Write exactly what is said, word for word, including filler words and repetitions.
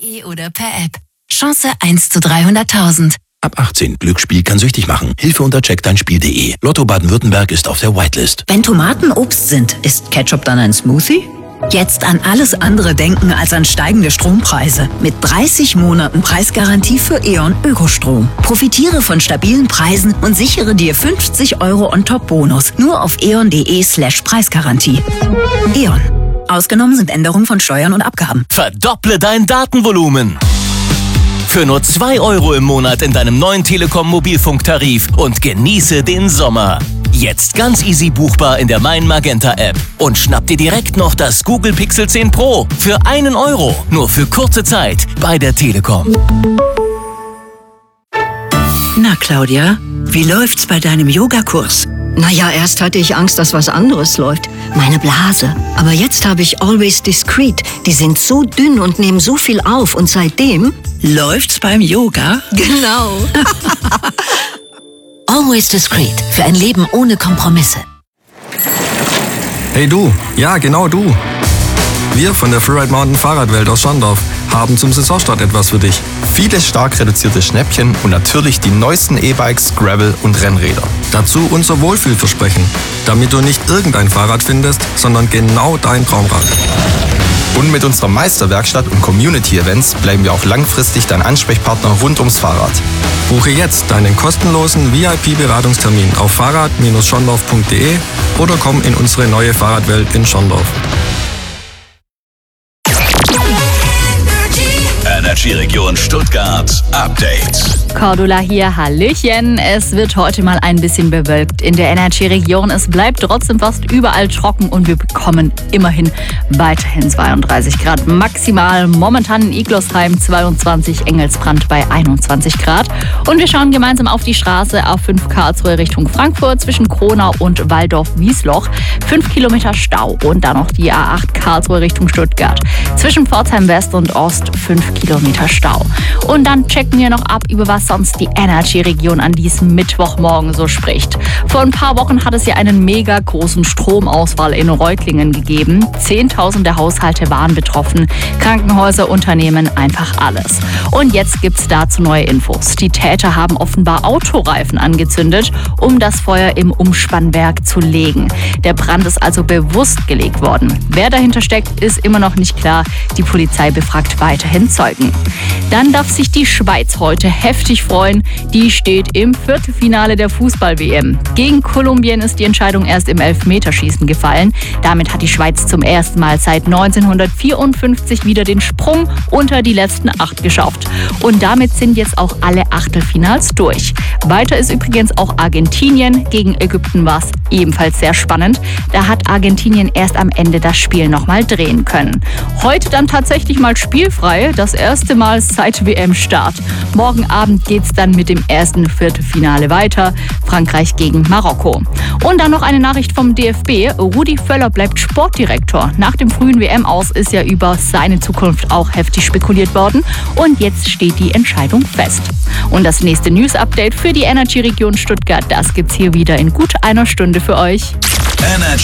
E oder per App. Chance eins zu dreihunderttausend. Ab achtzehn. Glücksspiel kann süchtig machen. Hilfe unter check dein spiel punkt de. Lotto Baden-Württemberg ist auf der Whitelist. Wenn Tomaten Obst sind, ist Ketchup dann ein Smoothie? Jetzt an alles andere denken als an steigende Strompreise. Mit dreißig Monaten Preisgarantie für E.ON Ökostrom. Profitiere von stabilen Preisen und sichere dir fünfzig Euro on top Bonus. Nur auf eon.de slash Preisgarantie. E.ON. Ausgenommen sind Änderungen von Steuern und Abgaben. Verdopple dein Datenvolumen. Für nur zwei Euro im Monat in deinem neuen Telekom-Mobilfunktarif und genieße den Sommer. Jetzt ganz easy buchbar in der Mein Magenta App. Und schnapp dir direkt noch das Google Pixel zehn Pro für einen Euro. Nur für kurze Zeit bei der Telekom. Na Claudia, wie läuft's bei deinem Yogakurs? Naja, erst hatte ich Angst, dass was anderes läuft. Meine Blase. Aber jetzt habe ich Always Discreet. Die sind so dünn und nehmen so viel auf. Und seitdem... Läuft's beim Yoga? Genau. Always Discreet. Für ein Leben ohne Kompromisse. Hey du, ja genau du. Wir von der Freeride Mountain Fahrradwelt aus Schondorf haben zum Saisonstart etwas für dich. Viele stark reduzierte Schnäppchen und natürlich die neuesten E-Bikes, Gravel und Rennräder. Dazu unser Wohlfühlversprechen, damit du nicht irgendein Fahrrad findest, sondern genau dein Traumrad. Und mit unserer Meisterwerkstatt und Community-Events bleiben wir auch langfristig dein Ansprechpartner rund ums Fahrrad. Buche jetzt deinen kostenlosen V I P-Beratungstermin auf fahrrad Bindestrich schondorf punkt de oder komm in unsere neue Fahrradwelt in Schondorf. Energy-Region Stuttgart Update. Cordula hier, Hallöchen. Es wird heute mal ein bisschen bewölkt in der Energy-Region. Es bleibt trotzdem fast überall trocken und wir bekommen immerhin weiterhin zweiunddreißig Grad maximal. Momentan in Iglosheim zweiundzwanzig, Engelsbrand bei einundzwanzig Grad. Und wir schauen gemeinsam auf die Straße A fünf Karlsruhe Richtung Frankfurt zwischen Kronau und Waldorf-Wiesloch. fünf Kilometer Stau und dann noch die A acht Karlsruhe Richtung Stuttgart. Zwischen Pforzheim West und Ost fünf Kilometer Stau. Und dann checken wir noch ab, über was sonst die Energy-Region an diesem Mittwochmorgen so spricht. Vor ein paar Wochen hat es ja einen mega großen Stromausfall in Reutlingen gegeben. Zehntausende Haushalte waren betroffen. Krankenhäuser, Unternehmen, einfach alles. Und jetzt gibt's dazu neue Infos. Die Täter haben offenbar Autoreifen angezündet, um das Feuer im Umspannwerk zu legen. Der Brand ist also bewusst gelegt worden. Wer dahinter steckt, ist immer noch nicht klar. Die Polizei befragt weiterhin Zeugen. Dann darf sich die Schweiz heute heftig freuen. Die steht im Viertelfinale der Fußball-W M. Gegen Kolumbien ist die Entscheidung erst im Elfmeterschießen gefallen. Damit hat die Schweiz zum ersten Mal seit neunzehnhundertvierundfünfzig wieder den Sprung unter die letzten acht geschafft. Und damit sind jetzt auch alle Achtelfinals durch. Weiter ist übrigens auch Argentinien. Gegen Ägypten war es ebenfalls sehr spannend. Da hat Argentinien erst am Ende das Spiel nochmal drehen können. Heute dann tatsächlich mal spielfrei. Das erste Mal seit W M-Start. Morgen Abend geht's dann mit dem ersten Viertelfinale weiter. Frankreich gegen Marokko. Und dann noch eine Nachricht vom D F B. Rudi Völler bleibt Sportdirektor. Nach dem frühen W M-Aus ist ja über seine Zukunft auch heftig spekuliert worden. Und jetzt steht die Entscheidung fest. Und das nächste News-Update für die Energy-Region Stuttgart, das gibt's hier wieder in gut einer Stunde für euch. Energy